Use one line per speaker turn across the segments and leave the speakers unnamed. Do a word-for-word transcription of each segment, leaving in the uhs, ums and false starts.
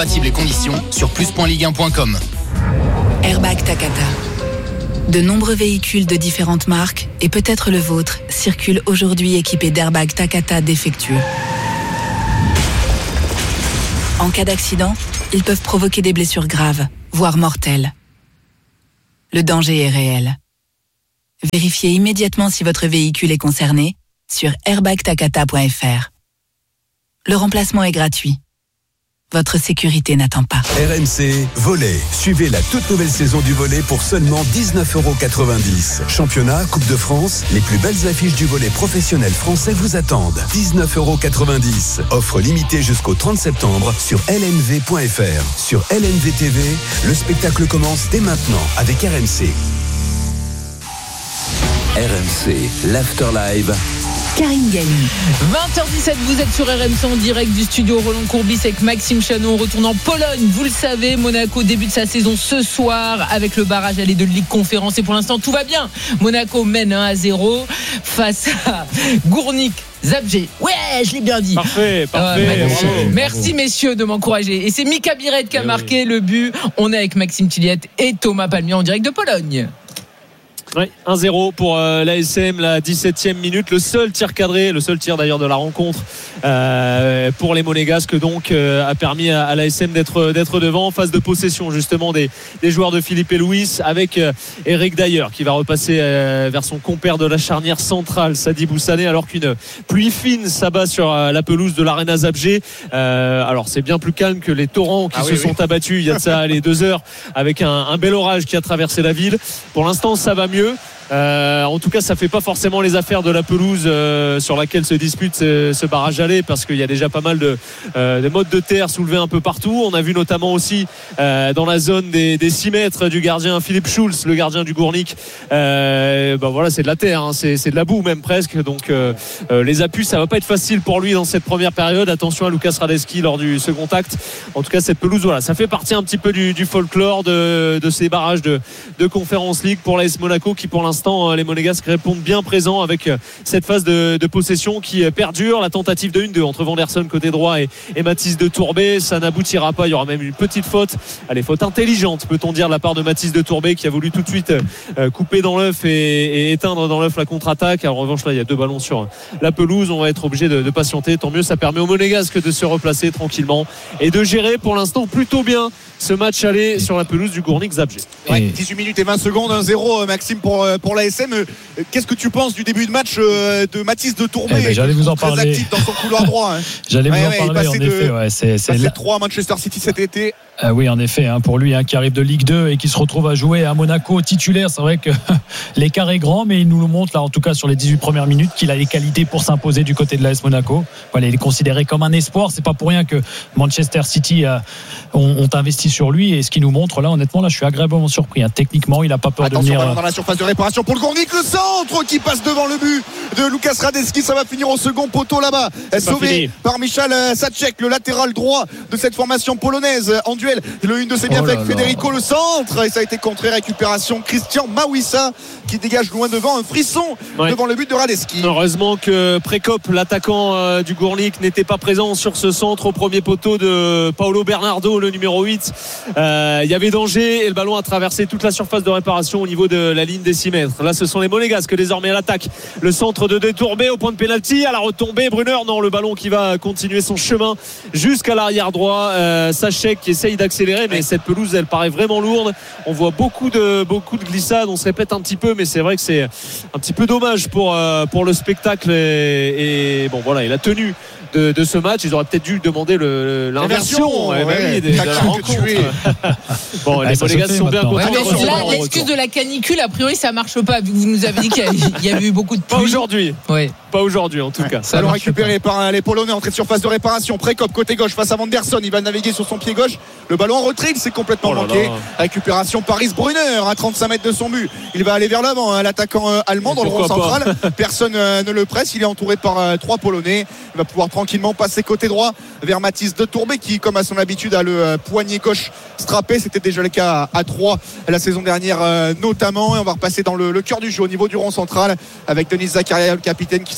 Les conditions sur plus point ligue un point com.
Airbag Takata. De nombreux véhicules de différentes marques, et peut-être le vôtre, circulent aujourd'hui équipés d'airbags Takata défectueux. En cas d'accident, ils peuvent provoquer des blessures graves, voire mortelles. Le danger est réel. Vérifiez immédiatement si votre véhicule est concerné sur airbag takata point f r. Le remplacement est gratuit. Votre sécurité n'attend pas.
R M C Volley. Suivez la toute nouvelle saison du volley pour seulement dix-neuf euros quatre-vingt-dix. Championnat, Coupe de France, les plus belles affiches du volley professionnel français vous attendent. dix-neuf euros quatre-vingt-dix. Offre limitée jusqu'au trente septembre sur l n v point f r. Sur L N V T V, le spectacle commence dès maintenant avec R M C.
R M C, l'Afterlive.
Karine Galli.
vingt heures dix-sept, vous êtes sur R M C en direct du studio Roland Courbis avec Maxime Chanon. On retourne en Pologne. Vous le savez, Monaco débute sa saison ce soir avec le barrage aller de Ligue Conférence. Et pour l'instant, tout va bien. Monaco mène un à zéro face à Gournik Zabrze. Ouais, je l'ai bien dit.
Parfait, parfait.
Euh,
bravo,
Merci
bravo.
messieurs de m'encourager. Et c'est Mika Biret qui a
oui.
marqué le but. On est avec Maxime Tilliette et Thomas Palmier en direct de Pologne.
Ouais, un zéro pour euh, l'A S M, la dix-septième minute. Le seul tir cadré, le seul tir d'ailleurs de la rencontre euh, pour les Monégasques donc euh, a permis à, à l'A S M d'être, d'être devant. Phase de possession justement des, des joueurs de Philippe et Louis avec euh, Eric Dyer qui va repasser euh, vers son compère de la charnière centrale, Sadi Boussané, alors qu'une pluie fine s'abat sur euh, la pelouse de l'Arena Zabrze. Euh, alors c'est bien plus calme que les torrents qui ah, se oui, sont oui. abattus il y a de ça les deux heures avec un, un bel orage qui a traversé la ville. Pour l'instant ça va mieux. Euh, en tout cas, ça fait pas forcément les affaires de la pelouse euh, sur laquelle se dispute ce, ce barrage aller, parce qu'il y a déjà pas mal de, euh, de mottes de terre soulevées un peu partout. On a vu notamment aussi euh, dans la zone des, des six mètres du gardien Philippe Schulz, le gardien du Gournik. Euh, ben voilà, c'est de la terre, hein, c'est, c'est de la boue même presque. Donc euh, euh, les appuis, ça va pas être facile pour lui dans cette première période. Attention à Lucas Radetzky lors du second acte. En tout cas, cette pelouse, voilà, ça fait partie un petit peu du, du folklore de, de ces barrages de, de Conference League pour l'A S Monaco, qui pour l'instant les Monégasques répondent bien présents avec cette phase de, de possession qui perdure. La tentative de un deux entre Vanderson côté droit et, et Mathis de Tourbet, ça n'aboutira pas. Il y aura même une petite faute, allez, faute intelligente peut-on dire de la part de Mathis de Tourbet, qui a voulu tout de suite euh, couper dans l'œuf et, et éteindre dans l'œuf la contre-attaque. En revanche là il y a deux ballons sur la pelouse, on va être obligé de, de patienter. Tant mieux, ça permet aux Monégasques de se replacer tranquillement et de gérer pour l'instant plutôt bien ce match aller sur la pelouse du Gournik Zabrze.
Ouais, dix-huit minutes et vingt secondes, un zéro Maxime pour, pour l'A S M. Qu'est-ce que tu penses du début de match de Mathis de Tourbet,
eh ben, j'allais vous en
très
parler.
actif dans son couloir droit, hein.
J'allais
ouais,
vous
ouais,
en parler en
de,
effet ouais, c'est, c'est
la... trois à Manchester City cet été.
Euh, oui, en effet, hein, pour lui hein, qui arrive de Ligue deux et qui se retrouve à jouer à Monaco titulaire, c'est vrai que l'écart est grand, mais il nous le montre là, en tout cas sur les dix-huit premières minutes, qu'il a les qualités pour s'imposer du côté de l'A S Monaco. Voilà, il est considéré comme un espoir. C'est pas pour rien que Manchester City a, ont, ont investi sur lui, et ce qu'il nous montre là, honnêtement, là, je suis agréablement surpris. Hein. Techniquement, il a pas peur
Attention,
de venir.
Attention, dans la surface de réparation pour le Gournik, le centre qui passe devant le but de Lucas Radetzky. Ça va finir au second poteau là-bas, sauvé par Michal Sacek, le latéral droit de cette formation polonaise en duel. Le une de ses bienfaits avec Federico, le centre, et ça a été contré. Récupération Christian Mawissa qui dégage loin devant, un frisson ouais. devant le but de Radetzky.
Heureusement que Prekop, l'attaquant euh, du Gournik, n'était pas présent sur ce centre au premier poteau de Paolo Bernardo, le numéro huit. Euh, il y avait danger et le ballon a traversé toute la surface de réparation au niveau de la ligne des six mètres. Là, ce sont les Monégasques désormais à l'attaque. Le centre de De Tourbet au point de pénalty, à la retombée. Brunner, non, le ballon qui va continuer son chemin jusqu'à l'arrière droit. Euh, Sachek qui essaye d'accélérer, mais cette pelouse, elle paraît vraiment lourde. On voit beaucoup de, beaucoup de glissades. On se répète un petit peu, mais c'est vrai que c'est un petit peu dommage pour, euh, pour le spectacle et, et bon, voilà, et la tenue de, de ce match. Ils auraient peut-être dû demander le, l'inversion ouais, ouais, oui, de, de la rencontre. Bon, ah, les Monégasques sont bien contents.
Ouais, là, l'excuse de la canicule, a priori, ça marche pas, vu que vous nous avez dit qu'il y, y avait eu beaucoup de pluie.
Pas aujourd'hui.
Ouais.
Pas aujourd'hui, en tout cas.
Ballon récupéré pas. par les Polonais, entrée de surface de réparation. Prekop côté gauche face à Vanderson. Il va naviguer sur son pied gauche. Le ballon en retrait, il s'est complètement oh manqué. Là. Récupération Paris Brunner à trente-cinq mètres de son but. Il va aller vers l'avant, hein, l'attaquant euh, allemand dans le rond central. Personne euh, ne le presse. Il est entouré par euh, trois Polonais. Il va pouvoir tranquillement passer côté droit vers Mathis de Tourbet, qui, comme à son habitude, a le euh, poignet gauche strappé. C'était déjà le cas à, à trois la saison dernière euh, notamment. Et on va repasser dans le, le cœur du jeu au niveau du rond central avec Denis Zakaria, le capitaine, qui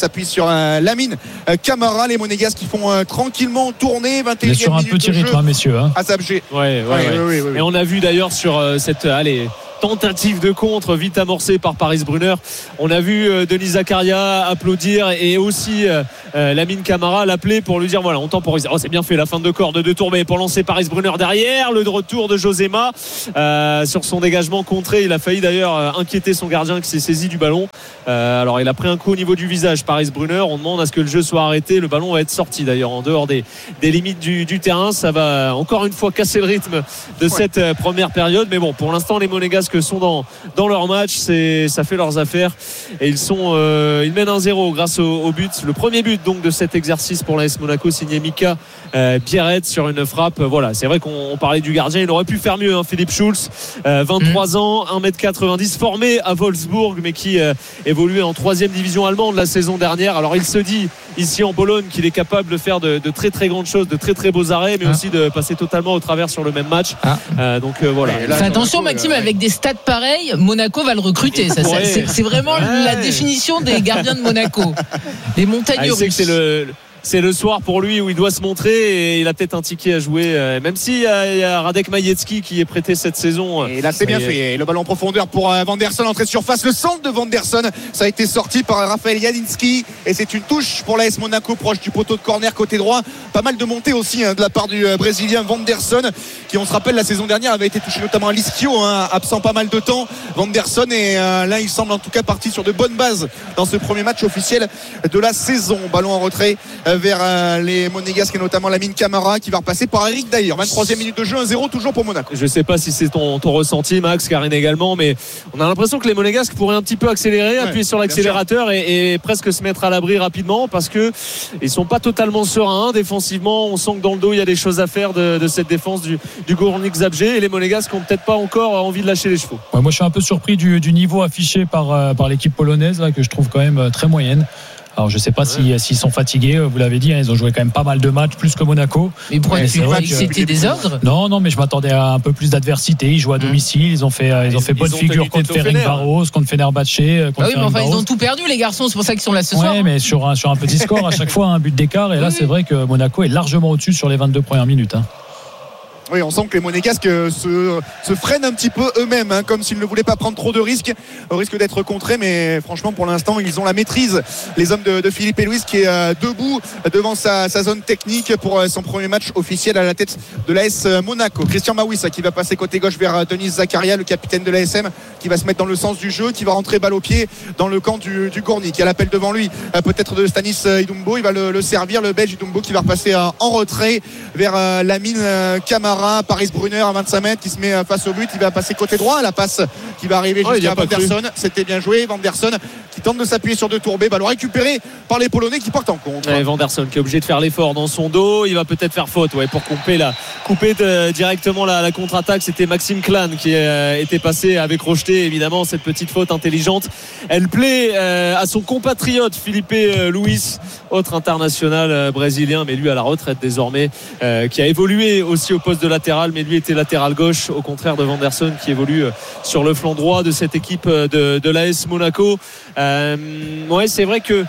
s'appuie sur euh, Lamine euh, Camara. Les Monégasques qui font euh, tranquillement tourner. vingt et unième
sur un petit rythme, hein, messieurs. Hein.
À Zabgé.
Ouais, ouais, ouais, ouais. Ouais, ouais, ouais. Et on a vu d'ailleurs sur euh, cette allez, tentative de contre vite amorcée par Paris Brunner. On a vu euh, Denis Zakaria applaudir et aussi euh, euh, Lamine Camara l'appeler pour lui dire voilà, on temporise. Oh, c'est bien fait, la fin de corde de Tourbet pour lancer Paris Brunner derrière. Le retour de Josema euh, sur son dégagement contré. Il a failli d'ailleurs euh, inquiéter son gardien qui s'est saisi du ballon. Euh, alors il a pris un coup au niveau du visage, Paris Brunner. On demande à ce que le jeu soit arrêté. Le ballon va être sorti d'ailleurs en dehors des, des limites du, du terrain. Ça va encore une fois casser le rythme de cette euh, première période. Mais bon, pour l'instant, les Monégasques que sont dans, dans leur match, c'est, ça fait leurs affaires et ils sont euh, ils mènent un zéro grâce au, au but, le premier but donc de cet exercice pour l'A S Monaco, signé Mika euh, Pierret sur une frappe. Voilà, c'est vrai qu'on parlait du gardien, il aurait pu faire mieux, hein, Philippe Schulz, euh, vingt-trois mmh. ans, un mètre quatre-vingt-dix, formé à Wolfsburg mais qui euh, évoluait en troisième division allemande la saison dernière. Alors il se dit ici en Pologne qu'il est capable de faire de, de très très grandes choses, de très très beaux arrêts, mais ah. aussi de passer totalement au travers sur le même match. ah. euh, donc euh, voilà.
Là, Fais attention Monaco, Maxime, euh, avec des stats pareils, Monaco va le recruter. Ça, ouais. c'est, c'est vraiment ouais. la définition des gardiens de Monaco, les montagnes
ah,
russes.
C'est le C'est le soir pour lui où il doit se montrer et il a peut-être un ticket à jouer, même s'il y a, il y a Radek Majecki qui est prêté cette saison.
Et là c'est bien fait, et le ballon en profondeur pour Vanderson, entrée de surface, le centre de Vanderson, ça a été sorti par Raphaël Jadinski et c'est une touche pour l'A S Monaco proche du poteau de corner côté droit. Pas mal de montées aussi hein, de la part du Brésilien Vanderson qui, on se rappelle, la saison dernière avait été touché notamment à l'ischio, hein, absent pas mal de temps Vanderson, et euh, là il semble en tout cas parti sur de bonnes bases dans ce premier match officiel de la saison. Ballon en retrait vers euh, les Monégasques et notamment Lamine Camara qui va repasser par Eric Daïr. vingt-troisième minute de jeu, un zéro toujours pour Monaco.
Je sais pas si c'est ton, ton ressenti, Max, Karine également, mais on a l'impression que les Monégasques pourraient un petit peu accélérer, ouais, appuyer sur l'accélérateur et, et presque se mettre à l'abri rapidement parce que ils sont pas totalement sereins défensivement. On sent que dans le dos il y a des choses à faire de, de cette défense du, du Górnik Zabrze, et les Monégasques ont peut-être pas encore envie de lâcher les chevaux.
Ouais, moi je suis un peu surpris du, du niveau affiché par, euh, par l'équipe polonaise là, que je trouve quand même euh, très moyenne. Alors je ne sais pas ouais. si, s'ils sont fatigués, vous l'avez dit, hein, ils ont joué quand même pas mal de matchs, plus que Monaco.
Mais pourquoi tu crois que c'était des ordres ?
Non, non, mais je m'attendais à un peu plus d'adversité. Ils jouent à domicile, ils ont fait, ah, ils ont fait ils, bonne ils figure contre Ferencváros, contre Fenerbahçe. Contre
ah oui, mais enfin ils ont tout perdu les garçons, c'est pour ça qu'ils sont là ce
ouais,
soir.
Oui, mais sur un, sur un petit score, à chaque fois un but d'écart. Et là, oui. c'est vrai que Monaco est largement au-dessus sur les vingt-deux premières minutes. Hein.
Oui, on sent que les Monégasques se, se freinent un petit peu eux-mêmes, hein, comme s'ils ne voulaient pas prendre trop de risques, au risque d'être contrés. Mais franchement, pour l'instant, ils ont la maîtrise. Les hommes de, de Philippe Luis qui est euh, debout devant sa, sa zone technique pour euh, son premier match officiel à la tête de l'A S Monaco. Christian Mawissa qui va passer côté gauche vers euh, Denis Zakaria, le capitaine de l'A S M, qui va se mettre dans le sens du jeu, qui va rentrer balle au pied dans le camp du, du Górnik. Il y a l'appel devant lui, euh, peut-être de Stanis Idumbo. Il va le, le servir, le Belge Idumbo, qui va repasser euh, en retrait vers euh, Lamine euh, Camara. Paris Brunner à vingt-cinq mètres qui se met face au but, il va passer côté droit, la passe qui va arriver oh, jusqu'à Vanderson. C'était bien joué, Vanderson qui tente de s'appuyer sur deux tourbés, ballon récupéré par les Polonais qui partent en contre.
Ouais, Vanderson qui est obligé de faire l'effort dans son dos, il va peut-être faire faute ouais, pour couper, la, couper de, directement la, la contre-attaque. C'était Maxime Clan qui euh, était passé avec Rocheté, évidemment cette petite faute intelligente. Elle plaît euh, à son compatriote Philippe euh, Luis, autre international euh, brésilien, mais lui à la retraite désormais, euh, qui a évolué aussi au poste de latéral, mais lui était latéral gauche, au contraire de Vanderson qui évolue sur le flanc droit de cette équipe de, de l'A S Monaco. Euh, ouais, c'est vrai que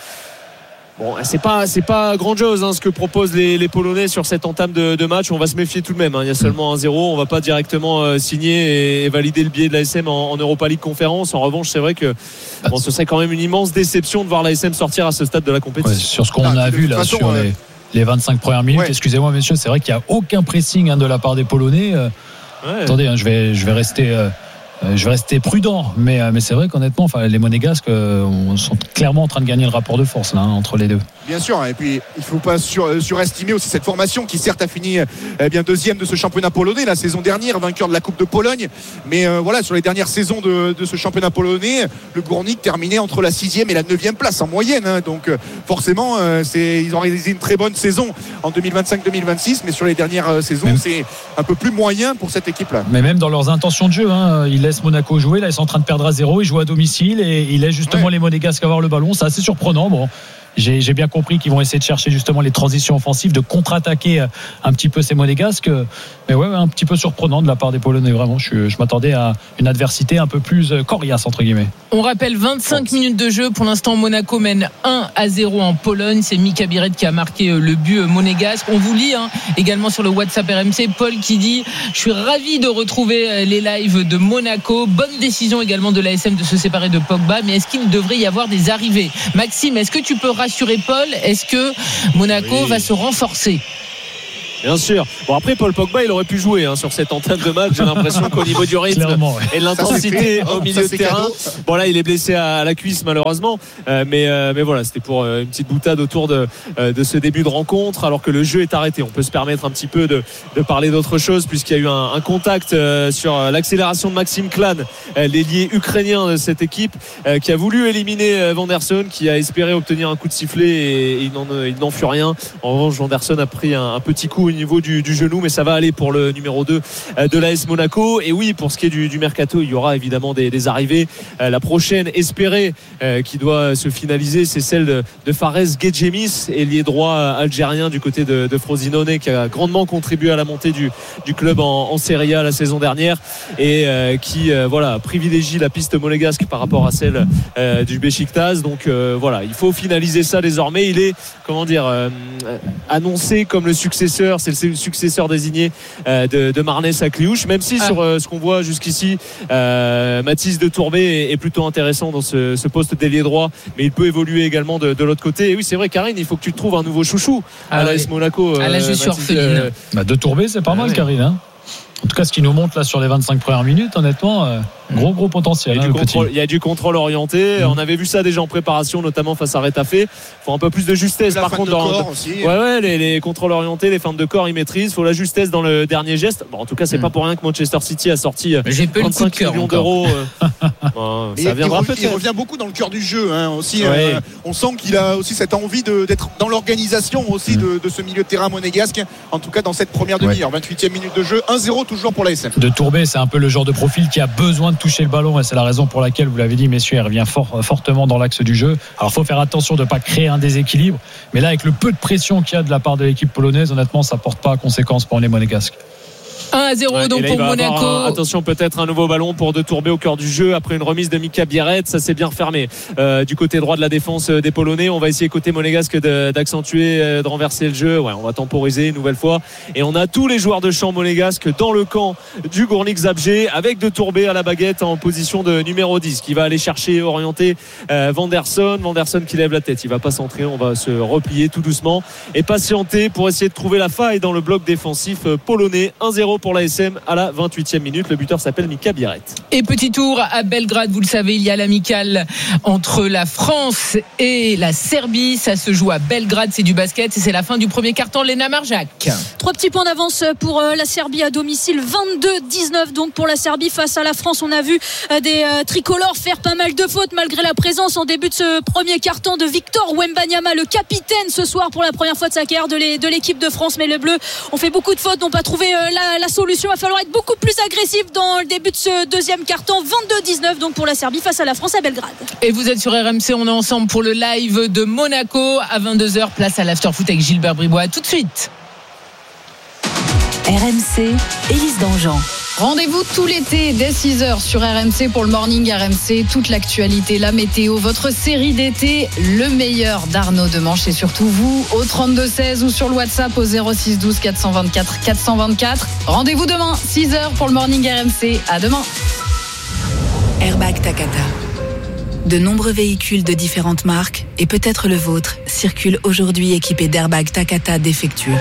bon, c'est pas c'est pas grand chose hein, ce que proposent les, les Polonais sur cette entame de, de match. On va se méfier tout de même. Hein. Il y a seulement un zéro. On va pas directement euh, signer et, et valider le billet de l'A S M en, en Europa League Conférence. En revanche, c'est vrai que bon, ce serait quand même une immense déception de voir l'A S M sortir à ce stade de la compétition. Ouais,
sur ce qu'on ah, a vu là façon, sur les, les vingt-cinq premières minutes. Ouais. Excusez-moi, messieurs, c'est vrai qu'il y a aucun pressing hein, de la part des Polonais. Euh, ouais. Attendez, hein, je vais je vais rester. Euh, Je vais rester prudent, mais, mais c'est vrai qu'honnêtement, enfin, les Monégasques euh, sont clairement en train de gagner le rapport de force là, hein, entre les deux.
Bien sûr, et puis il ne faut pas sur, surestimer aussi cette formation qui certes a fini eh bien, deuxième de ce championnat polonais la saison dernière, vainqueur de la Coupe de Pologne, mais euh, voilà, sur les dernières saisons de, de ce championnat polonais, le Górnik terminait entre la sixième et la neuvième place en moyenne, hein, donc euh, forcément euh, c'est, ils ont réalisé une très bonne saison en deux mille vingt-cinq deux mille vingt-six, mais sur les dernières euh, saisons même, c'est un peu plus moyen pour cette équipe là.
Mais même dans leurs intentions de jeu, hein, ils laissent Monaco jouer, là ils sont en train de perdre à zéro, ils jouent à domicile et ils laissent justement ouais. les Monégasques avoir le ballon, c'est assez surprenant. Bon, j'ai, j'ai bien compris qu'ils vont essayer de chercher justement les transitions offensives, de contre-attaquer un petit peu ces Monégasques. Mais ouais, un petit peu surprenant de la part des Polonais, vraiment. Je, je m'attendais à une adversité un peu plus coriace, entre guillemets.
On rappelle vingt-cinq minutes de jeu. Pour l'instant, Monaco mène un à zéro en Pologne. C'est Mika Biret qui a marqué le but monégasque. On vous lit hein, également sur le WhatsApp R M C. Paul qui dit « Je suis ravi de retrouver les lives de Monaco. Bonne décision également de l'A S M de se séparer de Pogba. Mais est-ce qu'il devrait y avoir des arrivées ?» Maxime, est-ce que tu peux rassurer Paul ? Est-ce que Monaco oui. va se renforcer ?
Bien sûr. Bon, après, Paul Pogba, il aurait pu jouer hein, sur cette entame de match. J'ai l'impression qu'au niveau du rythme ouais. et de l'intensité ça, au milieu ça, de terrain. Cadeau. Bon, là, il est blessé à la cuisse, malheureusement. Euh, mais, euh, mais voilà, c'était pour euh, une petite boutade autour de, euh, de ce début de rencontre, alors que le jeu est arrêté. On peut se permettre un petit peu de, de parler d'autre chose, puisqu'il y a eu un, un contact euh, sur l'accélération de Maxime Klan, euh, l'ailier ukrainien de cette équipe, euh, qui a voulu éliminer euh, Vanderson, qui a espéré obtenir un coup de sifflet et, et il, n'en, il n'en fut rien. En revanche, Vanderson a pris un, un petit coup au niveau du, du genou, mais ça va aller pour le numéro deux de l'A S Monaco. Et oui, pour ce qui est du, du mercato, il y aura évidemment des, des arrivées. Euh, la prochaine espérée euh, qui doit se finaliser, c'est celle de, de Fares Gedjemis, ailier droit algérien du côté de, de Frosinone, qui a grandement contribué à la montée du, du club en, en Serie A la saison dernière et euh, qui euh, voilà, privilégie la piste monégasque par rapport à celle euh, du Beşiktaş. Donc euh, voilà, il faut finaliser ça désormais. Il est, comment dire, euh, annoncé comme le successeur, c'est le successeur désigné euh, de, de Marnès à Cliouche, même si ah. sur euh, ce qu'on voit jusqu'ici euh, Mathis de Tourbet est, est plutôt intéressant dans ce, ce poste d'ailier droit, mais il peut évoluer également de, de l'autre côté. Et oui, c'est vrai, Karine, il faut que tu trouves un nouveau chouchou ah à l'A S oui. Monaco.
Ah là, je suis orpheline. Euh,
bah, de Tourbet, c'est pas ah, mal, ouais. Karine. Hein, en tout cas, ce qui nous montre là sur les vingt-cinq premières minutes, honnêtement. Euh... Gros gros potentiel.
Il y a,
hein,
du, contrôle, il y a du contrôle orienté. Mmh. On avait vu ça déjà en préparation, notamment face à Rétafé. Il faut un peu plus de justesse.
La
par contre, dans,
corps aussi.
Ouais, ouais, les, les contrôles orientés, les feintes de corps, ils maîtrisent. Il faut la justesse dans le dernier geste. Bon, en tout cas, c'est mmh. pas pour rien que Manchester City a sorti trente-cinq millions d'euros. Bon, ça viendra
il,
peut-être.
Il revient beaucoup dans le cœur du jeu. Hein, aussi, ouais. euh, on sent qu'il a aussi cette envie de, d'être dans l'organisation aussi mmh. de, de ce milieu de terrain monégasque. En tout cas, dans cette première demi-heure, ouais. vingt-huitième minute de jeu, un zéro toujours pour l'A S M.
De Tourbet, c'est un peu le genre de profil qui a besoin de toucher le ballon. C'est la raison pour laquelle, vous l'avez dit, messieurs, elle revient fort, fortement dans l'axe du jeu. Alors, il faut faire attention de ne pas créer un déséquilibre. Mais là, avec le peu de pression qu'il y a de la part de l'équipe polonaise, honnêtement, ça ne porte pas conséquence pour les Monégasques.
un à zéro ouais, donc là, pour Monaco.
Un, attention, peut-être un nouveau ballon pour De Tourbet au cœur du jeu après une remise de Mika Biret. Ça s'est bien refermé euh, du côté droit de la défense des Polonais. On va essayer côté monégasque de, d'accentuer, euh, de renverser le jeu. Ouais, on va temporiser une nouvelle fois. Et on a tous les joueurs de champ monégasques dans le camp du Gournik Zabrze avec De Tourbet à la baguette en position de numéro dix qui va aller chercher, orienter euh, Vanderson. Vanderson qui lève la tête. Il va pas centrer. On va se replier tout doucement et patienter pour essayer de trouver la faille dans le bloc défensif polonais. un zéro pour l'A S M à la vingt-huitième minute. Le buteur s'appelle Mika Biret.
Et petit tour à Belgrade, vous le savez, il y a l'amicale entre la France et la Serbie. Ça se joue à Belgrade, c'est du basket et c'est la fin du premier quart-temps. Léna Marjac.
Trois petits points d'avance pour la Serbie à domicile, vingt-deux dix-neuf donc pour la Serbie face à la France. On a vu des tricolores faire pas mal de fautes malgré la présence en début de ce premier quart-temps de Victor Wembanyama, le capitaine ce soir pour la première fois de sa carrière de l'équipe de France. Mais les Bleus ont fait beaucoup de fautes, n'ont pas trouvé la, la solution. Il va falloir être beaucoup plus agressif dans le début de ce deuxième quart-temps. Vingt-deux dix-neuf donc pour la Serbie face à la France à Belgrade.
Et vous êtes sur R M C, on est ensemble pour le live de Monaco à vingt-deux heures. Place à l'Afterfoot avec Gilbert Bribois. Tout de suite.
R M C, Élise Dangean.
Rendez-vous tout l'été dès six heures sur R M C pour le Morning R M C. Toute l'actualité, la météo, votre série d'été, le meilleur d'Arnaud Demanche et surtout vous au trente-deux seize ou sur le WhatsApp au zéro six douze quatre cent vingt-quatre quatre cent vingt-quatre. Rendez-vous demain, six heures pour le Morning R M C. À demain.
Airbag Takata. De nombreux véhicules de différentes marques et peut-être le vôtre circulent aujourd'hui équipés d'airbags Takata défectueux.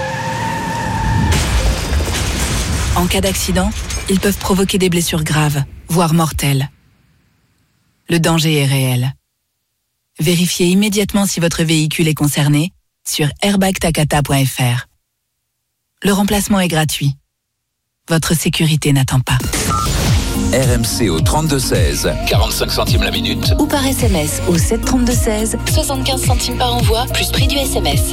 En cas d'accident, ils peuvent provoquer des blessures graves, voire mortelles. Le danger est réel. Vérifiez immédiatement si votre véhicule est concerné sur airbag takata point f r. Le remplacement est gratuit. Votre sécurité n'attend pas.
R M C au trente-deux seize, quarante-cinq centimes la minute.
Ou par S M S au sept trente-deux seize, soixante-quinze centimes par envoi, plus prix du S M S.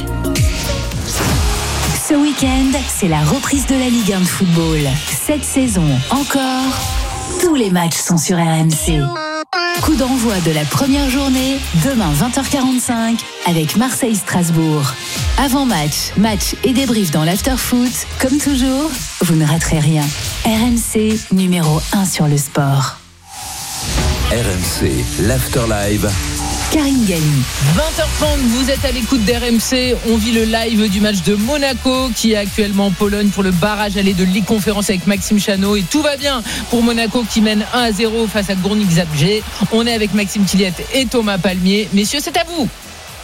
Ce week-end, c'est la reprise de la Ligue un de football. Cette saison encore, tous les matchs sont sur R M C. Coup d'envoi de la première journée, demain vingt heures quarante-cinq, avec Marseille-Strasbourg. Avant match, match et débrief dans l'after-foot. Comme toujours, vous ne raterez rien. R M C, numéro un sur le sport.
R M C, l'After Live.
Karine Galli.
vingt heures trente, vous êtes à l'écoute d'R M C. On vit le live du match de Monaco qui est actuellement en Pologne pour le barrage aller de Ligue Conférence avec Maxime Chanot. Et tout va bien pour Monaco qui mène un à zéro face à Górnik Zabrze. On est avec Maxime Tilliette et Thomas Palmier. Messieurs, c'est à vous.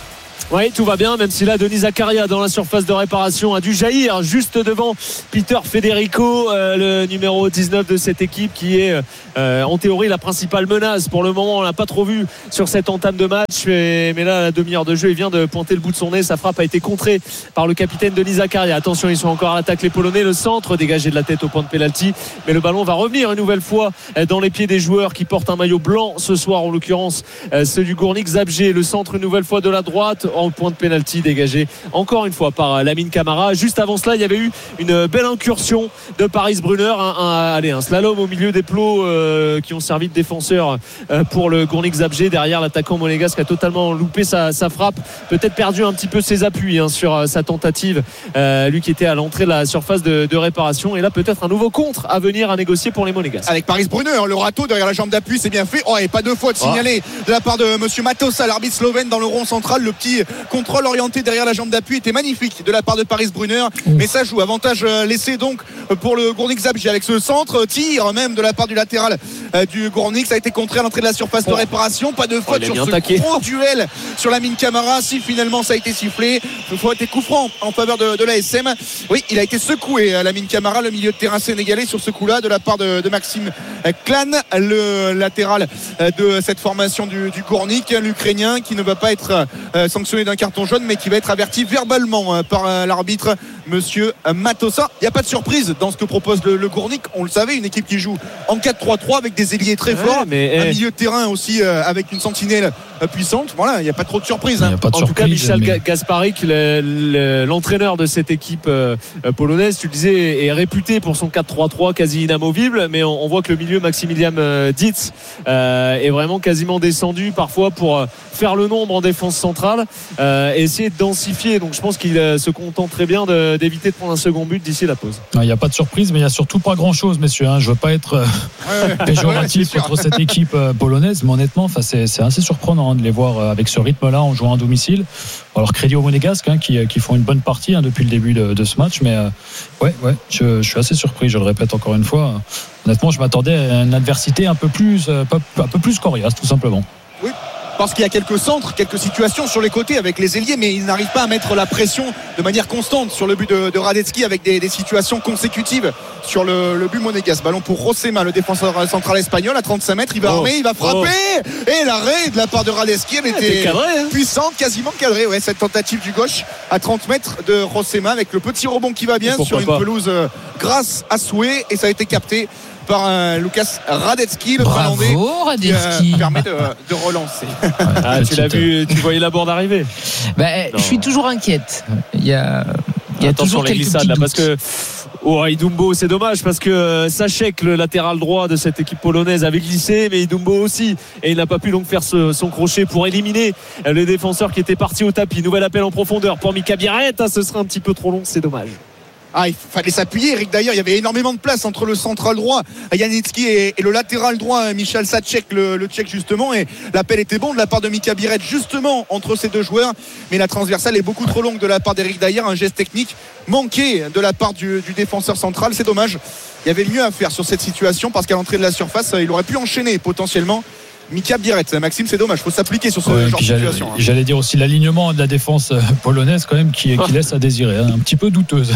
Oui, tout va bien, même si là, Denis Zakaria dans la surface de réparation a dû jaillir juste devant Peter Federico, euh, le numéro dix-neuf de cette équipe qui est euh, en théorie la principale menace. Pour le moment, on l'a pas trop vu sur cette entame de match, mais, mais là, à la demi-heure de jeu, il vient de pointer le bout de son nez. Sa frappe a été contrée par le capitaine Denis Zakaria. Attention, ils sont encore à l'attaque, les Polonais. Le centre dégagé de la tête au point de pénalty, mais le ballon va revenir une nouvelle fois dans les pieds des joueurs qui portent un maillot blanc ce soir, en l'occurrence euh, ceux du Górnik Zabrze. Le centre une nouvelle fois de la droite, en point de pénalty dégagé encore une fois par Lamine Camara. Juste avant cela, il y avait eu une belle incursion de Paris Brunner, un, un, allez, un slalom au milieu des plots euh, qui ont servi de défenseur euh, pour le Górnik Zabrze. Derrière, l'attaquant monégasque a totalement loupé sa, sa frappe, peut-être perdu un petit peu ses appuis hein, sur euh, sa tentative, euh, lui qui était à l'entrée de la surface de, de réparation. Et là, peut-être un nouveau contre à venir à négocier pour les monégasques.
Avec Paris Brunner, le râteau derrière la jambe d'appui, c'est bien fait. Oh, et pas de faute signalée oh. de la part de monsieur Matosa, l'arbitre slovène, dans le rond central. Le petit contrôle orienté derrière la jambe d'appui était magnifique de la part de Paris Brunner, mais ça joue. Avantage laissé donc pour le Górnik Zabrze avec ce centre, tir même de la part du latéral du Górnik. Ça a été contré à l'entrée de la surface oh. de réparation. Pas de faute oh, sur ce taqué. Gros duel sur Lamine Camara. Si finalement ça a été sifflé, il faut être coup franc en faveur de, de l'A S M. Oui, il a été secoué Lamine Camara, le milieu de terrain sénégalais, sur ce coup-là de la part de, de Maxime Klan, le latéral de cette formation du, du Górnik, l'Ukrainien, qui ne va pas être sanctionné d'un carton jaune, mais qui va être averti verbalement par l'arbitre monsieur Matosa. Il n'y a pas de surprise dans ce que propose le, le Górnik. On le savait, une équipe qui joue en quatre trois trois avec des ailiers très ouais, forts, mais, un hey. milieu de terrain aussi euh, avec une sentinelle euh, puissante. Voilà, il n'y a pas trop de surprise. Hein.
De en surprise, tout cas, Michel mais... Gasparic, le, le, l'entraîneur de cette équipe euh, polonaise, tu le disais, est réputé pour son quatre trois trois quasi inamovible, mais on, on voit que le milieu Maximilian euh, Dietz euh, est vraiment quasiment descendu parfois pour euh, faire le nombre en défense centrale euh, et essayer de densifier. Donc je pense qu'il euh, se contente très bien de, d'éviter de prendre un second but d'ici la pause.
Il n'y a pas de surprise, mais il n'y a surtout pas grand chose, messieurs. Hein. Je ne veux pas être euh, ouais, ouais. péjoratif ouais, contre cette équipe euh, polonaise, mais honnêtement, c'est, c'est assez surprenant hein, de les voir euh, avec ce rythme-là en jouant à domicile. Alors crédit aux Monégasques hein, qui, qui font une bonne partie hein, depuis le début de, de ce match, mais euh, ouais, ouais, je, je suis assez surpris, je le répète encore une fois. Honnêtement, je m'attendais à une adversité un peu plus, euh, un peu plus coriace, tout simplement.
Oui. Parce qu'il y a quelques centres, quelques situations sur les côtés avec les ailiers, mais ils n'arrivent pas à mettre la pression de manière constante sur le but de, de Radetzky avec des, des situations consécutives sur le, le but monégasque. Ballon pour Rosema, le défenseur central espagnol, à trente-cinq mètres, il va oh. armer, il va frapper oh. et l'arrêt de la part de Radetzky, elle était cadré, hein. puissante, quasiment cadrée. Ouais, cette tentative du gauche à trente mètres de Rosema avec le petit rebond qui va bien sur une pas. pelouse euh, grasse à souhait, et ça a été capté par euh, Lucas Radetzky, le Finlandais, qui euh, permet de, de relancer.
Ah, tu l'as vu, tu voyais la bourde arriver.
Bah, je suis toujours inquiète. Il y a, il y a toujours quelques glissades là,
parce que oh, Idumbo, c'est dommage parce que euh, Sachek, le latéral droit de cette équipe polonaise, avait glissé, mais Idumbo aussi, et il n'a pas pu donc faire ce, son crochet pour éliminer euh, les défenseurs qui étaient partis au tapis. Nouvel appel en profondeur pour Mika Biarret. Ah, ce serait un petit peu trop long, c'est dommage.
Ah, il fallait s'appuyer, Eric. D'ailleurs, il y avait énormément de place entre le central droit Janicki et, et le latéral droit Michal Sachek, le, le Tchèque justement, et l'appel était bon de la part de Mika Biarret justement entre ces deux joueurs, mais la transversale est beaucoup trop longue de la part d'Eric Dayer, un geste technique manqué de la part du, du défenseur central. C'est dommage, il y avait mieux à faire sur cette situation, parce qu'à l'entrée de la surface il aurait pu enchaîner potentiellement Mika Biarret. Maxime, c'est dommage, il faut s'appliquer sur ce ouais, genre de situation.
J'allais, j'allais dire aussi l'alignement de la défense polonaise quand même qui, qui laisse à désirer, hein, un petit peu douteuse.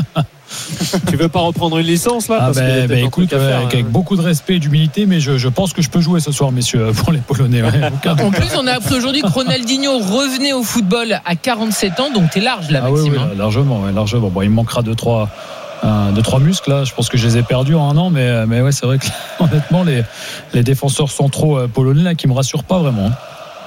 Tu veux pas reprendre une licence là
ah parce ben, ben écoute, euh, faire, avec, avec beaucoup de respect et d'humilité, mais je, je pense que je peux jouer ce soir, messieurs, pour les Polonais. Ouais,
en plus, on a appris aujourd'hui que Ronaldinho revenait au football à quarante-sept ans, donc t'es large là,
ah,
Maxime.
Oui, oui,
hein.
largement, ouais, largement. Bon, il me manquera deux trois Euh, deux trois muscles là, je pense que je les ai perdus en un an, mais, mais ouais, c'est vrai que honnêtement les, les défenseurs centraux euh, polonais là qui me rassurent pas vraiment.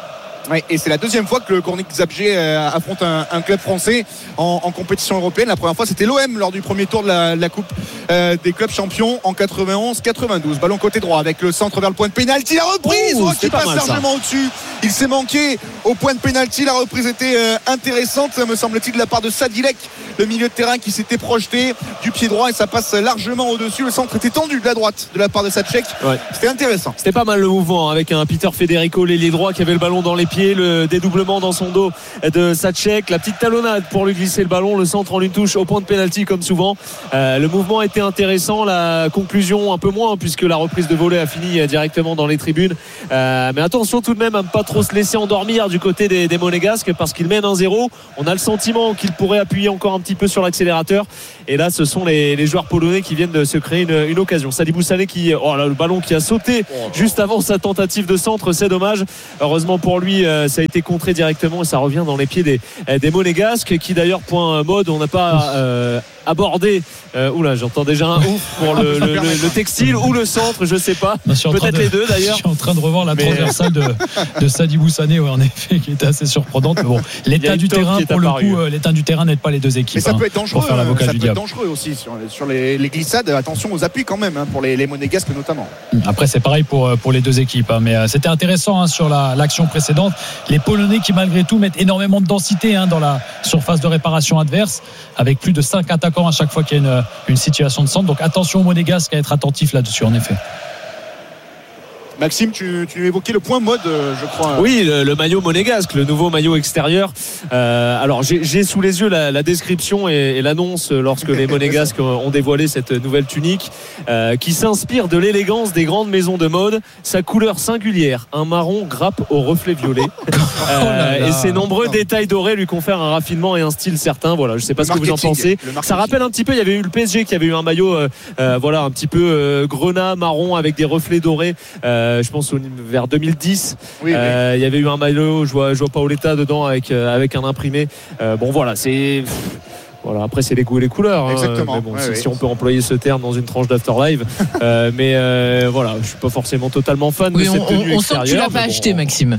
Ouais, et c'est la deuxième fois que le Gornik Zabrze euh, affronte un, un club français en, en compétition européenne. La première fois c'était l'O M lors du premier tour de la, de la Coupe euh, des clubs champions en quatre-vingt-onze quatre-vingt-douze. Ballon côté droit avec le centre vers le point de pénalty. La reprise oh, oh, qui passe mal, largement ça. Au-dessus. Il s'est manqué au point de pénalty. La reprise était euh, intéressante, me semble-t-il, de la part de Sadilek, le milieu de terrain qui s'était projeté du pied droit et ça passe largement au-dessus. Le centre était tendu de la droite de la part de Sadilek. Ouais. C'était intéressant.
C'était pas mal le mouvement avec un Peter Federico, l'ailier droit qui avait le ballon dans les pieds, le dédoublement dans son dos de Sadilek, la petite talonnade pour lui glisser le ballon, le centre en une touche au point de pénalty comme souvent. Euh, le mouvement était intéressant, la conclusion un peu moins puisque la reprise de volée a fini directement dans les tribunes. Euh, mais attention tout de même à ne pas trop se laisser endormir du côté des, des Monégasques parce qu'ils mènent un zéro. On a le sentiment qu'ils pourraient appuyer encore un petit peu sur l'accélérateur et là ce sont les, les joueurs polonais qui viennent de se créer une, une occasion. Sadibou Sané qui oh là, le ballon qui a sauté juste avant sa tentative de centre, c'est dommage. Heureusement pour lui euh, ça a été contré directement et ça revient dans les pieds des, des Monégasques qui d'ailleurs point mode on n'a pas euh, abordé euh, oula j'entends déjà un ouf pour le, le, le, le textile ou le centre je sais pas peut-être
de,
les deux d'ailleurs.
Je suis en train de revoir la mais... transversale de, de Sadibou Sané ouais, en effet qui était assez surprenante mais bon l'état du terrain pour le coup euh, l'état du terrain n'aide pas les deux équipes
mais ça
hein,
peut être dangereux ça peut être dangereux aussi sur, sur les, les glissades attention aux appuis quand même hein, pour les, les Monégasques notamment.
Après c'est pareil pour, pour les deux équipes hein, mais euh, c'était intéressant hein, sur la, l'action précédente les Polonais qui malgré tout mettent énormément de densité hein, dans la surface de réparation adverse avec plus de cinq attaquants à chaque fois qu'il y a une, une situation de centre donc attention aux Monégasques à être attentifs là-dessus en effet.
Maxime, tu, tu évoquais le point mode, je crois.
Oui, le, le maillot monégasque, le nouveau maillot extérieur. Euh, alors, j'ai, j'ai sous les yeux la, la description et, et l'annonce lorsque les Monégasques ont dévoilé cette nouvelle tunique euh, qui s'inspire de l'élégance des grandes maisons de mode. Sa couleur singulière, un marron grappe au reflet violet. Euh, oh là là. Et ses nombreux non. détails dorés lui confèrent un raffinement et un style certain. Voilà, je ne sais pas le ce que vous en pensez. Ça rappelle un petit peu, il y avait eu le P S G qui avait eu un maillot, euh, euh, voilà, un petit peu euh, grenat marron avec des reflets dorés. Euh, je pense vers deux mille dix oui, euh, oui. il y avait eu un maillot je vois, je vois Paoletta dedans avec, euh, avec un imprimé euh, bon voilà c'est voilà, après c'est les goûts et les couleurs
exactement
hein, mais bon,
ouais,
si,
ouais.
si on peut employer ce terme dans une tranche d'Afterlive euh, mais euh, voilà je suis pas forcément totalement fan
oui,
de cette
on,
tenue
on
extérieure
sent que tu l'as pas
bon,
acheté Maxime.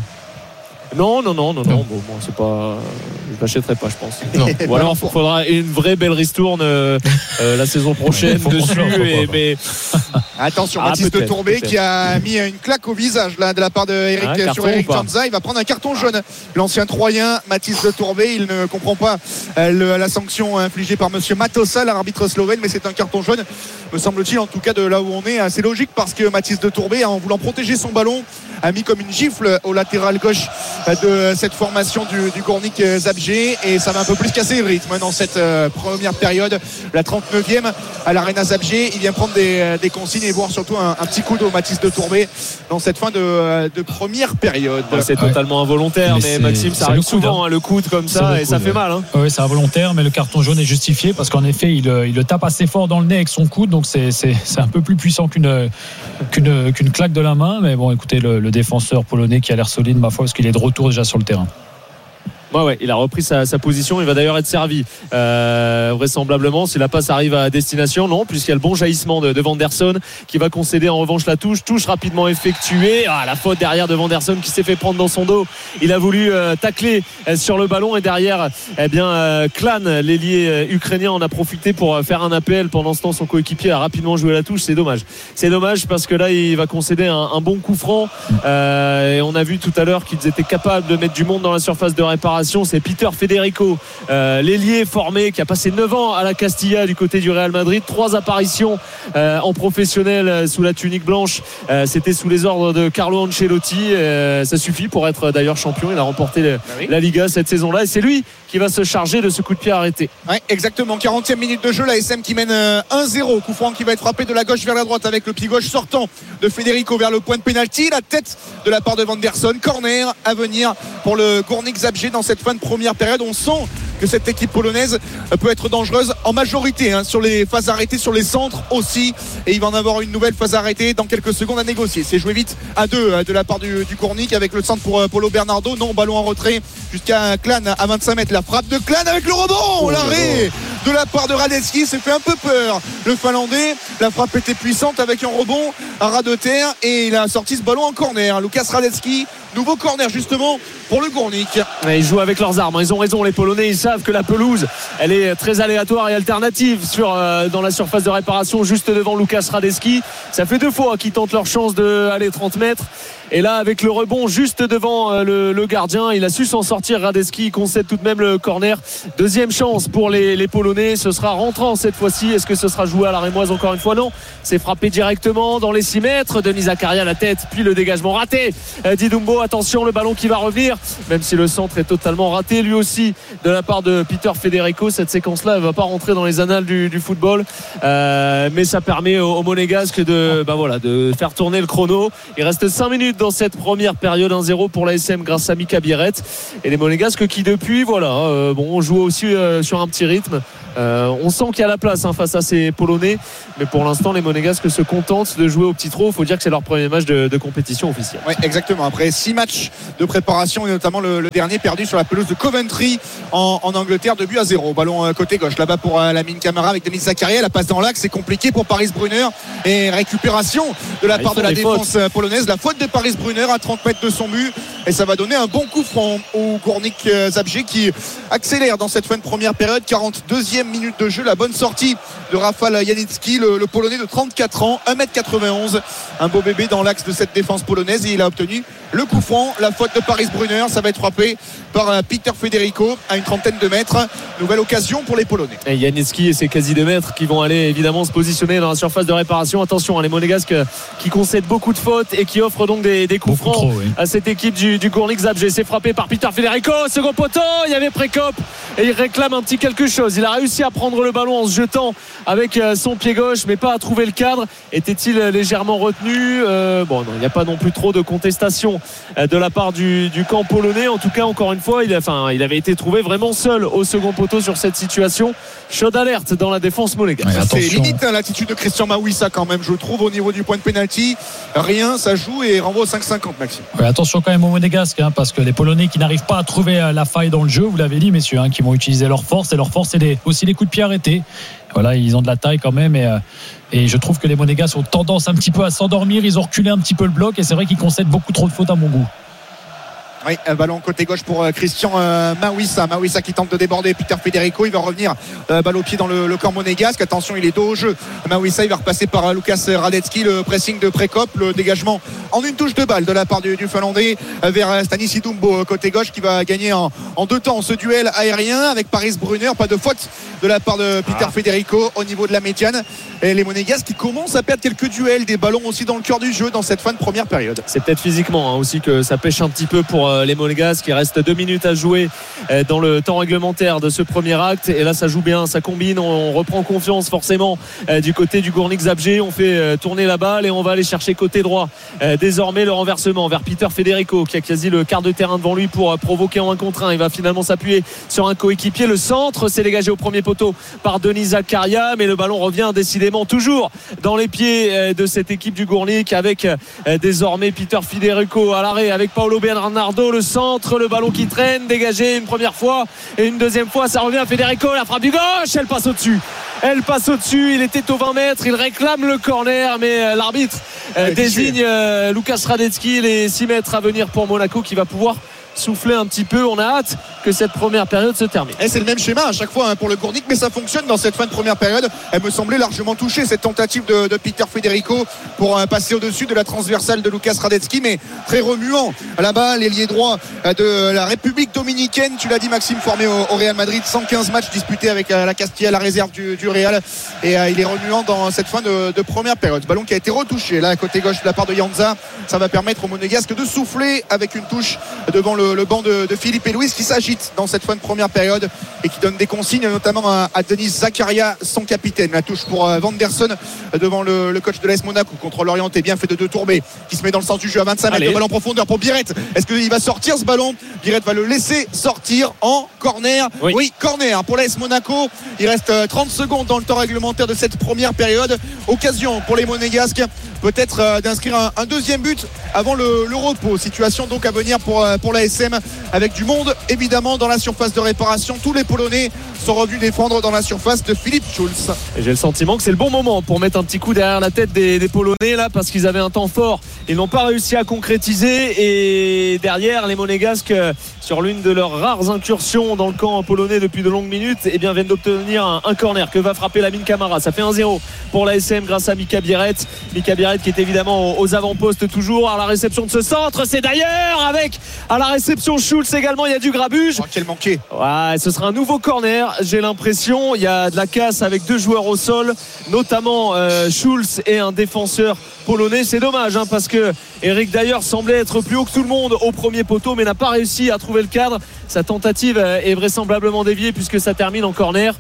Non, non, non, non, non. Bon, bon, c'est pas. Je l'achèterai pas, je pense. Non. Ou alors, il faudra une vraie belle ristourne euh, euh, la saison prochaine dessus. Et, mais...
Attention, ah, Mathis de Tourbet qui a mis une claque au visage là, de la part de Eric ah, sur Eric Janza. Il va prendre un carton jaune. L'ancien Troyen, Mathis de Tourbet, il ne comprend pas euh, le, la sanction infligée par Monsieur Matosa, l'arbitre slovène, mais c'est un carton jaune. Me semble-t-il, en tout cas de là où on est, c'est logique parce que Mathis de Tourbet, en voulant protéger son ballon, a mis comme une gifle au latéral gauche de cette formation du, du Gornik Zabrze et ça va un peu plus casser le rythme dans cette euh, première période, la trente-neuvième à l'Arena Zabrze. Il vient prendre des, des consignes et voir surtout un, un petit coup d'eau Mathis de Tourbet dans cette fin de, de première période.
Ouais, c'est ouais. totalement involontaire mais, mais Maxime ça arrive souvent hein, le coude comme ça et coude, ça fait mal hein.
Oui c'est involontaire mais le carton jaune est justifié parce qu'en effet il, il le tape assez fort dans le nez avec son coude donc c'est, c'est, c'est un peu plus puissant qu'une, qu'une, qu'une claque de la main mais bon écoutez le, le défenseur polonais qui a l'air solide ma foi parce qu'il est de retour déjà sur le terrain.
Ouais, ouais, il a repris sa, sa position. Il va d'ailleurs être servi euh, vraisemblablement si la passe arrive à destination. Non, puisqu'il y a le bon jaillissement de, de Vanderson qui va concéder en revanche la touche. Touche rapidement effectuée. Ah, la faute derrière de Vanderson qui s'est fait prendre dans son dos. Il a voulu euh, tacler euh, sur le ballon et derrière, eh bien, euh, Klan, l'ailier euh, ukrainien, en a profité pour euh, faire un appel. Pendant ce temps, son coéquipier a rapidement joué la touche. C'est dommage. C'est dommage parce que là, il va concéder un, un bon coup franc. Euh, et on a vu tout à l'heure qu'ils étaient capables de mettre du monde dans la surface de réparation. C'est Peter Federico, euh, l'ailier formé qui a passé neuf ans à la Castilla du côté du Real Madrid. Trois apparitions euh, en professionnel euh, sous la tunique blanche. Euh, c'était sous les ordres de Carlo Ancelotti. Euh, ça suffit pour être d'ailleurs champion. Il a remporté le, ah oui. la Liga cette saison-là et c'est lui qui va se charger de ce coup de pied arrêté.
Ouais, exactement. quarantième minute de jeu. La S M qui mène euh, un zéro. Coup franc qui va être frappé de la gauche vers la droite avec le pied gauche sortant de Federico vers le point de pénalty. La tête de la part de Vanderson. Corner à venir pour le Gornik Zabrze dans cette fin de première période. On sent que cette équipe polonaise peut être dangereuse en majorité hein, sur les phases arrêtées, sur les centres aussi, et il va en avoir une nouvelle phase arrêtée dans quelques secondes à négocier. C'est joué vite à deux hein, de la part du, du Gornik avec le centre pour euh, Paulo Bernardo. Non, ballon en retrait jusqu'à Klan à vingt-cinq mètres. La frappe de Klan avec le rebond, oh, l'arrêt de la part de Radetzky, s'est fait un peu peur le Finlandais. La frappe était puissante avec un rebond à ras de terre et il a sorti ce ballon en corner. Lucas Radetzky Nouveau corner justement pour le Gournik.
Ils jouent avec leurs armes, ils ont raison les Polonais, ils savent que la pelouse elle est très aléatoire et alternative sur, euh, dans la surface de réparation juste devant Łukasz Radetzky. Ça fait deux fois qu'ils tentent leur chance d'aller trente mètres. Et là, avec le rebond juste devant le, le gardien, il a su s'en sortir. Radetzky il concède tout de même le corner. Deuxième chance pour les, les Polonais. Ce sera rentrant cette fois-ci. Est-ce que ce sera joué à la rémoise encore une fois? Non. C'est frappé directement dans les six mètres. Denis Zakaria la tête, puis le dégagement raté. Didumbo, attention, le ballon qui va revenir. Même si le centre est totalement raté, lui aussi, de la part de Peter Federico. Cette séquence-là, elle ne va pas rentrer dans les annales du, du football. Euh, mais ça permet aux, aux Monégasques de, bah voilà, de faire tourner le chrono. Il reste cinq minutes dans cette première période. Un zéro pour l'A S M grâce à Mika Biret et les Monégasques qui depuis voilà euh, bon jouent aussi euh, sur un petit rythme. Euh, on sent qu'il y a la place hein, face à ces Polonais, mais pour l'instant les Monégasques se contentent de jouer au petit trot. Il faut dire que c'est leur premier match de, de compétition officielle.
Oui, exactement. Après six matchs de préparation et notamment le, le dernier perdu sur la pelouse de Coventry en, en Angleterre, deux buts à zéro. Ballon euh, côté gauche là-bas pour euh, Lamine Camara avec Denis Zakaria. La passe dans l'axe, c'est compliqué pour Paris Brunner et récupération de la ah, part de la défense fautes. polonaise. La faute de Paris Brunner à trente mètres de son but et ça va donner un bon coup franc au Gournik Zabrze qui accélère dans cette fin de première période. quarante-deuxième minute de jeu, la bonne sortie de Rafał Janicki, le, le Polonais de trente-quatre ans, un mètre quatre-vingt-onze, un beau bébé dans l'axe de cette défense polonaise et il a obtenu le coup franc. La faute de Paris Brunner, ça va être frappé par Peter Federico à une trentaine de mètres. Nouvelle occasion pour les Polonais.
Et Janicki et ses quasi deux mètres qui vont aller évidemment se positionner dans la surface de réparation. Attention, hein, les Monégasques qui concèdent beaucoup de fautes et qui offrent donc des, des coups beaucoup francs trop, oui. à cette équipe du, du Gournik Zabrze. C'est frappé par Peter Federico, second poteau, il y avait Prekop et il réclame un petit quelque chose. Il a réussi à prendre le ballon en se jetant avec son pied gauche mais pas à trouver le cadre. Était-il légèrement retenu? euh, Bon non, il n'y a pas non plus trop de contestation de la part du, du camp polonais. En tout cas, encore une fois, il, a, enfin, il avait été trouvé vraiment seul au second poteau sur cette situation. Chaude alerte dans la défense monégasque.
Ouais, c'est limite hein, l'attitude de Christian Mawissa quand même, je trouve, au niveau du point de pénalty. Rien, ça joue et renvoie au cinq cinquante, Maxime.
Ouais, attention quand même aux Monégasques, hein, parce que les Polonais qui n'arrivent pas à trouver la faille dans le jeu, vous l'avez dit, messieurs, hein, qui vont utiliser leur force et leur force, c'est des, aussi les coups de pied arrêtés. Voilà, ils ont de la taille quand même et, euh, et je trouve que les Monégasques ont tendance un petit peu à s'endormir. Ils ont reculé un petit peu le bloc et c'est vrai qu'ils concèdent beaucoup trop de fautes à mon goût.
Oui, un ballon côté gauche pour euh, Christian euh, Mawissa. Mawissa qui tente de déborder Peter Federico. Il va revenir euh, balle au pied dans le, le camp monégasque. Attention, il est dos au jeu. Mawissa, il va repasser par euh, Łukasz Radetzky. Le pressing de Prekop, le dégagement en une touche de balle de la part du, du Finlandais euh, vers euh, Stanis Didumbo côté gauche qui va gagner en, en deux temps ce duel aérien avec Paris Brunner. Pas de faute de la part de Peter ah. Federico au niveau de la médiane. Et les Monégasques qui commencent à perdre quelques duels, des ballons aussi dans le cœur du jeu dans cette fin de première période.
C'est peut-être physiquement hein, aussi que ça pêche un petit peu pour euh, les Monégasques. Il reste deux minutes à jouer euh, dans le temps réglementaire de ce premier acte et là ça joue bien, ça combine, on, on reprend confiance forcément euh, du côté du Gournik Zabrze. On fait euh, tourner la balle et on va aller chercher côté droit euh, désormais le renversement vers Peter Federico qui a quasi le quart de terrain devant lui pour euh, provoquer en un contre un. Il va finalement s'appuyer sur un coéquipier. Le centre s'est dégagé au premier poteau par Denis Zakaria mais le ballon revient décidément toujours dans les pieds euh, de cette équipe du Gournik avec euh, désormais Peter Federico à l'arrêt avec Paolo Bernardo. Le centre, le ballon qui traîne, dégagé une première fois et une deuxième fois ça revient à Federico, la frappe du gauche, elle passe au-dessus elle passe au-dessus, il était au vingt mètres, il réclame le corner mais euh, l'arbitre euh, ouais, désigne euh, Łukasz Radetzky, les six mètres à venir pour Monaco qui va pouvoir souffler un petit peu. On a hâte que cette première période se termine.
Et c'est le même schéma à chaque fois hein, pour le Gournik, mais ça fonctionne dans cette fin de première période. Elle me semblait largement touchée cette tentative de, de Peter Federico pour euh, passer au-dessus de la transversale de Łukasz Radetzky, mais très remuant là-bas, l'ailier droit euh, de la République dominicaine. Tu l'as dit, Maxime, formé au, au Real Madrid, cent quinze matchs disputés avec euh, la Castilla, la réserve du, du Real, et euh, il est remuant dans cette fin de, de première période. Ballon qui a été retouché là côté gauche de la part de Janza. Ça va permettre aux Monégasques de souffler avec une touche devant le, le banc de, de Philippe et Louis qui s'agite dans cette fin de première période et qui donne des consignes notamment à, à Denis Zakaria, son capitaine. La touche pour euh, Vanderson devant le, le coach de l'A S Monaco, contrôle orienté bien fait de deux tourbés qui se met dans le sens du jeu à vingt-cinq mètres. Le ballon en profondeur pour Biret. Est-ce qu'il va sortir ce ballon? Biret va le laisser sortir en corner. Oui, oui corner pour l'A S Monaco. Il reste trente secondes dans le temps réglementaire de cette première période. Occasion pour les Monégasques peut-être euh, d'inscrire un, un deuxième but avant le, le repos. Situation donc à venir pour, euh, pour l'A S M avec du monde évidemment dans la surface de réparation. Tous les Polonais sont revenus défendre dans la surface de Philippe Schulz.
Et j'ai le sentiment que c'est le bon moment pour mettre un petit coup derrière la tête des, des Polonais là, parce qu'ils avaient un temps fort. Ils n'ont pas réussi à concrétiser et derrière les Monégasques, sur l'une de leurs rares incursions dans le camp polonais depuis de longues minutes, eh bien, viennent d'obtenir un, un corner que va frapper Lamine Camara. Ça fait un zéro pour l'A S M grâce à Mika Biret. Mika Biret qui est évidemment aux, aux avant-postes toujours à la réception de ce centre. C'est d'ailleurs avec à la réception Schulz également, il y a du grabuge.
Oh, quel manqué.
Ouais, ce sera un nouveau corner, j'ai l'impression. Il y a de la casse avec deux joueurs au sol, notamment euh, Schulz et un défenseur polonais. C'est dommage hein, parce que Eric d'ailleurs semblait être plus haut que tout le monde au premier poteau mais n'a pas réussi à trouver le cadre. Sa tentative est vraisemblablement déviée puisque ça termine en corner.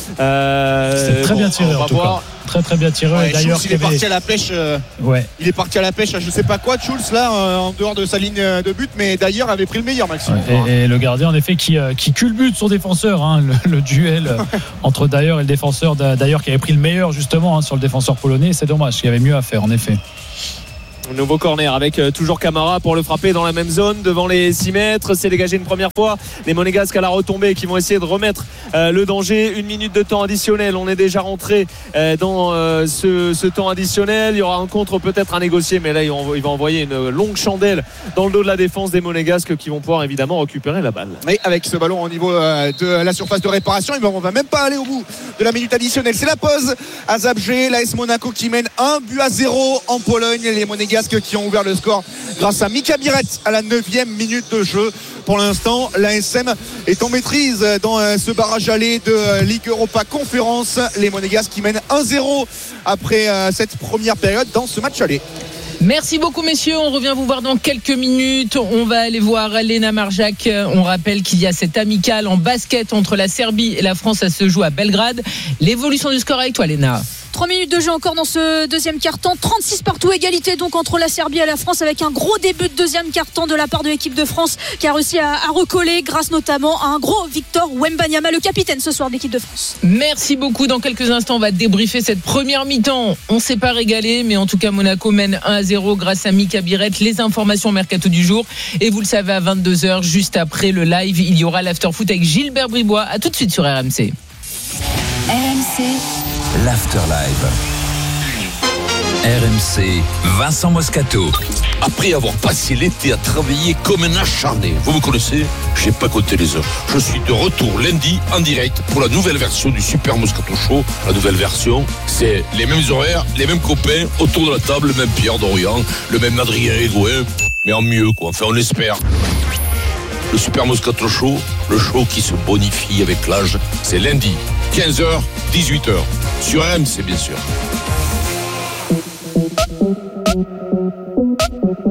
Euh, c'est très bon, bien tiré en tout
voir.
cas. Très très bien tiré.
Ouais,
d'ailleurs,
Schulz, il est avait... parti à la pêche. Euh,
ouais.
Il est parti à la pêche à je sais pas quoi, Schulz là, euh, en dehors de sa ligne de but, mais d'ailleurs avait pris le meilleur Maxime.
Ouais, et, et le gardien en effet qui, euh, qui culbute son défenseur. Hein, le, le duel entre d'ailleurs et le défenseur d'ailleurs qui avait pris le meilleur justement hein, sur le défenseur polonais. C'est dommage, il y avait mieux à faire en effet.
Nouveau corner avec euh, toujours Camara pour le frapper dans la même zone devant les six mètres. C'est dégagé une première fois. Les Monégasques à la retombée qui vont essayer de remettre euh, le danger. Une minute de temps additionnel. On est déjà rentré euh, dans euh, ce, ce temps additionnel. Il y aura un contre peut-être à négocier, mais là il va envoyer une longue chandelle dans le dos de la défense des Monégasques qui vont pouvoir évidemment récupérer la balle.
Et avec ce ballon au niveau euh, de la surface de réparation, on va même pas aller au bout de la minute additionnelle. C'est la pause à Zabrze. L'A S Monaco qui mène un but à zéro en Pologne. Les Monégasques qui ont ouvert le score grâce à Mika Biret à la neuvième minute de jeu. Pour l'instant, l'A S M est en maîtrise dans ce barrage aller de Ligue Europa Conférence. Les Monégasques qui mènent un zéro après cette première période dans ce match aller.
Merci beaucoup messieurs, on revient vous voir dans quelques minutes. On va aller voir Lena Marjac. On rappelle qu'il y a cette amicale en basket entre la Serbie et la France. Ça se joue à Belgrade. L'évolution du score avec toi Lena.
Trois minutes de jeu encore dans ce deuxième quart-temps. trente-six partout, égalité donc entre la Serbie et la France avec un gros début de deuxième quart-temps de la part de l'équipe de France qui a réussi à, à recoller grâce notamment à un gros Victor Wembanyama, le capitaine ce soir de l'équipe de France.
Merci beaucoup. Dans quelques instants, on va débriefer cette première mi-temps. On ne s'est pas régalé, mais en tout cas, Monaco mène un à zéro grâce à Mika Biret. Les informations mercato du jour. Et vous le savez, à vingt-deux heures, juste après le live, il y aura l'after-foot avec Gilbert Bribois. À tout de suite sur R M C.
R M C.
L'Afterlive. R M C, Vincent Moscato.
Après avoir passé l'été à travailler comme un acharné, vous me connaissez, j'ai pas compté les heures. Je suis de retour lundi en direct pour la nouvelle version du Super Moscato Show. La nouvelle version, c'est les mêmes horaires, les mêmes copains, autour de la table, le même Pierre Dorian, le même Adrien Egoin, mais en mieux quoi, enfin on espère. Le Super Moscato Show, le show qui se bonifie avec l'âge, c'est lundi, quinze heures, dix-huit heures, sur R M C bien sûr.